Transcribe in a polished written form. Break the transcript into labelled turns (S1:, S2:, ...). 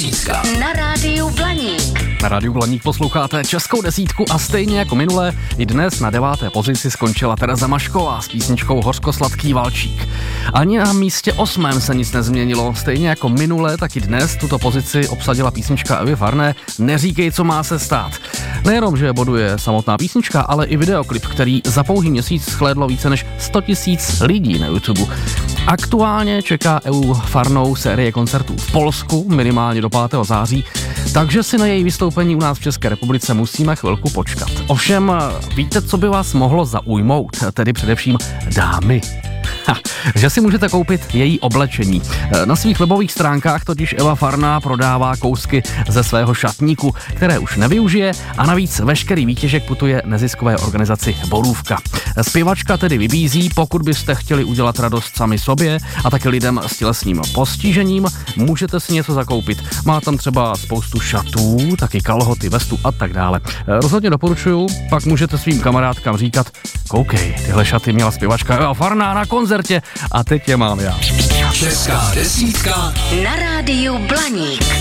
S1: desítka.
S2: Na rádiu Blaník.
S3: Na rádiu Blaník posloucháte Českou desítku a stejně jako minule i dnes na 9. pozici skončila Tereza Mašková s písničkou Hořkosladký valčík. Ani na místě 8. se nic nezměnilo, stejně jako minule, tak i dnes tuto pozici obsadila písnička Evy Farné Neříkej, co má se stát. Nejenom, že boduje samotná písnička, ale i videoklip, který za pouhý měsíc shlédlo více než 100 000 lidí na YouTube. Aktuálně čeká Evu Farnou série koncertů v Polsku, minimálně do 5. září, takže si na její vystoupení u nás v České republice musíme chvilku počkat. Ovšem, víte, co by vás mohlo zaujmout, tedy především dámy? Že si můžete koupit její oblečení. Na svých webových stránkách totiž Eva Farná prodává kousky ze svého šatníku, které už nevyužije a navíc veškerý výtěžek putuje neziskové organizaci Borůvka. Zpěvačka tedy vybízí, pokud byste chtěli udělat radost sami sobě a taky lidem s tělesným postižením, můžete si něco zakoupit. Má tam třeba spoustu šatů, taky kalhoty, vestu a tak dále. Rozhodně doporučuju, pak můžete svým kamarádkám říkat: koukej, tyhle šaty měla zpěvačka Eva Farná na koncertě a teď je mám já.
S1: Česká desítka
S2: Na rádiu Blaník.